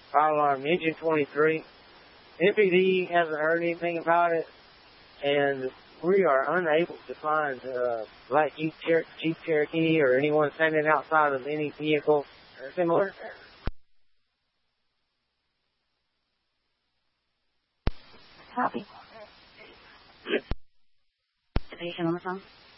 fire alarm engine 23. MPD hasn't heard anything about it, and we are unable to find Black Jeep Cherokee or anyone standing outside of any vehicle or similar. Copy. Patient on the phone.